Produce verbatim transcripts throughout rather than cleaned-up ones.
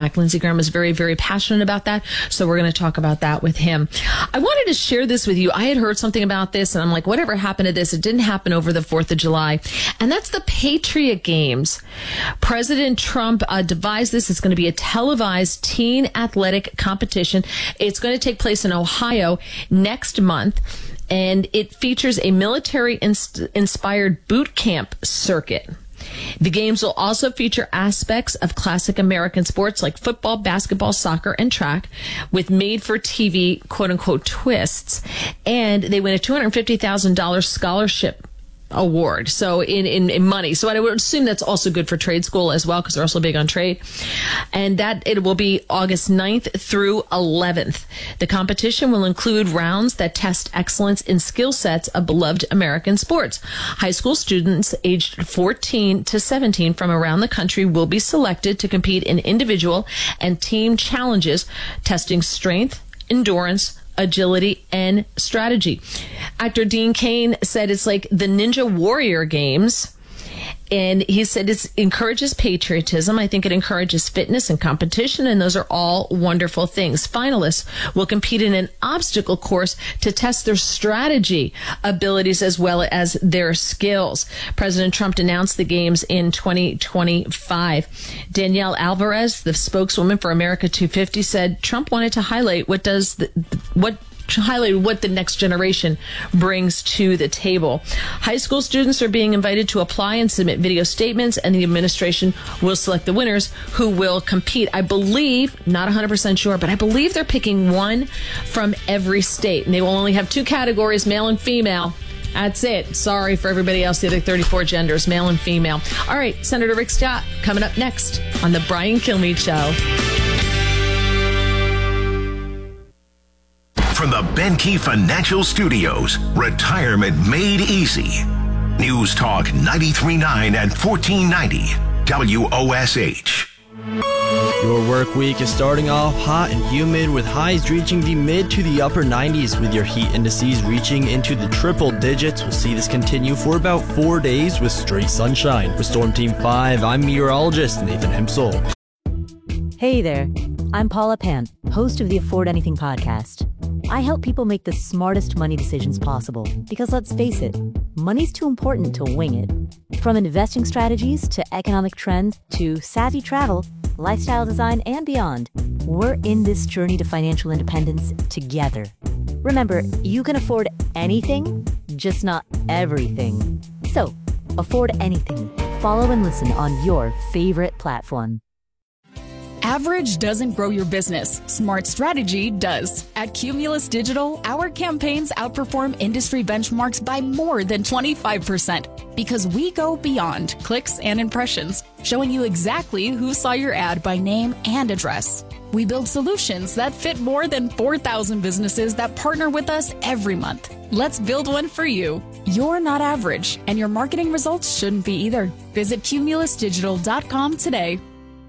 back. Lindsey Graham is very, very passionate about that. So we're going to talk about that with him. I wanted to share this with you. I had heard something about this and I'm like, whatever happened to this? It didn't happen over the fourth of July. And that's the Patriot Games. President Trump uh, devised this. It's going to be a televised teen athletic competition. It's going to take place in Ohio next month. And it features a military-inspired boot camp circuit. The games will also feature aspects of classic American sports like football, basketball, soccer, and track with made-for-T V, quote-unquote, twists. And they win a two hundred fifty thousand dollars scholarship award, so in, in, in money. So I would assume that's also good for trade school as well, because they're also big on trade. And that it will be August ninth through eleventh. The competition will include rounds that test excellence in skill sets of beloved American sports. High school students aged fourteen to seventeen from around the country will be selected to compete in individual and team challenges, testing strength, endurance, agility, and strategy. Actor Dean Cain said it's like the Ninja Warrior Games. And he said it encourages patriotism. I think it encourages fitness and competition, and those are all wonderful things. Finalists will compete in an obstacle course to test their strategy abilities as well as their skills. President Trump announced the games in twenty twenty-five. Danielle Alvarez, the spokeswoman for America two fifty, said Trump wanted to highlight what does the, what highlight what the next generation brings to the table. High school students are being invited to apply and submit video statements, and the administration will select the winners who will compete. I believe, not one hundred percent sure, but I believe they're picking one from every state, and they will only have two categories, male and female. That's it. Sorry for everybody else, the other thirty-four genders, male and female. All right, Senator Rick Scott coming up next on the Brian Kilmeade Show. From the Benke Financial Studios, Retirement Made Easy. News Talk ninety-three point nine and fourteen ninety W O S H. Your work week is starting off hot and humid with highs reaching the mid to the upper nineties with your heat indices reaching into the triple digits. We'll see this continue for about four days with straight sunshine. With Storm Team five, I'm meteorologist Nathan Hempsel. Hey there, I'm Paula Pan, host of the Afford Anything podcast. I help people make the smartest money decisions possible because, let's face it, money's too important to wing it. From investing strategies to economic trends to savvy travel, lifestyle design, and beyond, we're in this journey to financial independence together. Remember, you can afford anything, just not everything. So, afford anything. Follow and listen on your favorite platform. Average doesn't grow your business. Smart strategy does. At Cumulus Digital, our campaigns outperform industry benchmarks by more than twenty-five percent because we go beyond clicks and impressions, showing you exactly who saw your ad by name and address. We build solutions that fit more than four thousand businesses that partner with us every month. Let's build one for you. You're not average, and your marketing results shouldn't be either. Visit cumulus digital dot com today.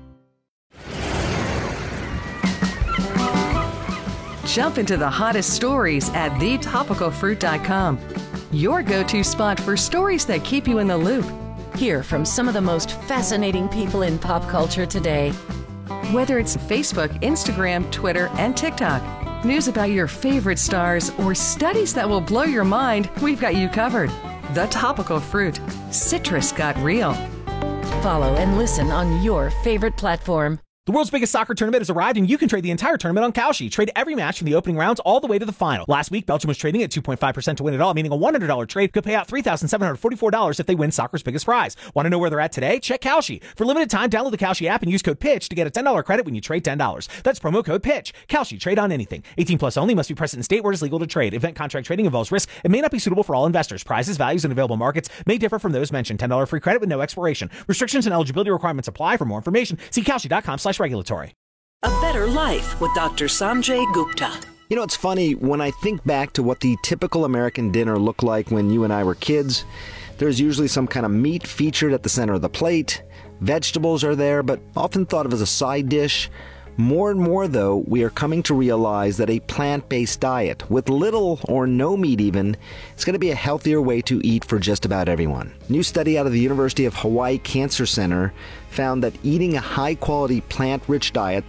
Jump into the hottest stories at the topical fruit dot com. Your go-to spot for stories that keep you in the loop. Hear from some of the most fascinating people in pop culture today. Whether it's Facebook, Instagram, Twitter, and TikTok, news about your favorite stars, or studies that will blow your mind, we've got you covered. The Topical Fruit. Citrus got real. Follow and listen on your favorite platform. The world's biggest soccer tournament has arrived, and you can trade the entire tournament on Kalshi. Trade every match from the opening rounds all the way to the final. Last week, Belgium was trading at two point five percent to win it all, meaning a one hundred dollars trade could pay out three thousand seven hundred forty-four dollars if they win soccer's biggest prize. Want to know where they're at today? Check Kalshi. For limited time, download the Kalshi app and use code PITCH to get a ten dollars credit when you trade ten dollars. That's promo code PITCH. Kalshi. Trade on anything. eighteen plus only. Must be present in state where it is legal to trade. Event contract trading involves risk and may not be suitable for all investors. Prizes, values, and available markets may differ from those mentioned. ten dollars free credit with no expiration. Restrictions and eligibility requirements apply. For more information, see kalshi dot com slash regulatory. A Better Life with Doctor Sanjay Gupta. You know, it's funny, when I think back to what the typical American dinner looked like when you and I were kids, there's usually some kind of meat featured at the center of the plate. Vegetables are there, but often thought of as a side dish. More and more, though, we are coming to realize that a plant-based diet, with little or no meat even, is going to be a healthier way to eat for just about everyone. A new study out of the University of Hawaii Cancer Center found that eating a high-quality plant-rich diet